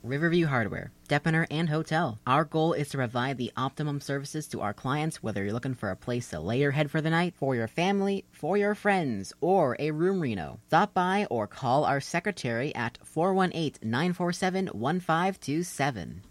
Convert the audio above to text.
Riverview Hardware, Depener, and Hotel. Our goal is to provide the optimum services to our clients, whether you're looking for a place to lay your head for the night, for your family, for your friends, or a room reno. Stop by or call our secretary at 418-947-1527.